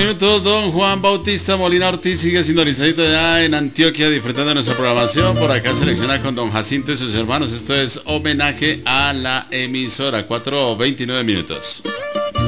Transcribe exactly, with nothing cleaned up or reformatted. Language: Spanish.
minutos. Don Juan Bautista Molina Ortiz sigue sintonizadito ya en Antioquia, disfrutando de nuestra programación. Por acá selecciona con don Jacinto y sus hermanos. Esto es homenaje a la emisora. Cuatro veintinueve minutos.